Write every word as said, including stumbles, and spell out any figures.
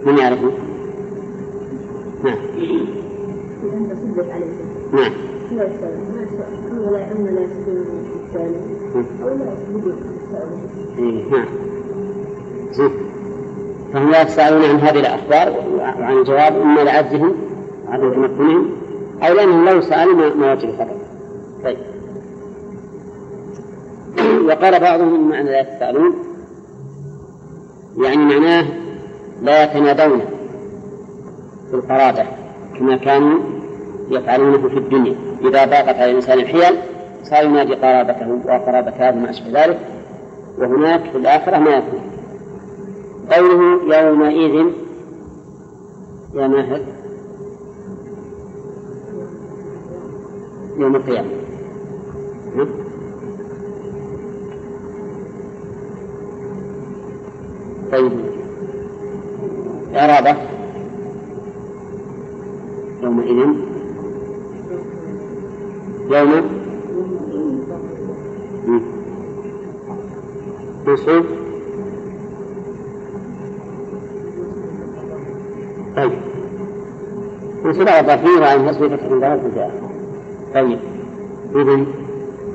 من يعرفه؟ نعم نعم نعم فهم لا يتساءلون عن هذه الأخبار وعن الجواب إما لعجزهم عدم تمكنهم أو لأنهم لو سألوا ما وجه الخبر. طيب. وقال بعضهم معنى لا يتساءلون يعني معناه لا يتنادون في القرابة كما كانوا يفعلونه في الدنيا، إذا ضاقت على الإنسان الحيل صار ينادي قرابته وقرابة هذا ما أشبه ذلك، وهناك في الآخرة ما يكون. قوله يومئذ يا ماهر يوم القيامة. طيب إعرابه يومئذ يوم منصوب. طيب منصوب على ضفير عن نصب فتح الضرب في الآخر. طيب إذن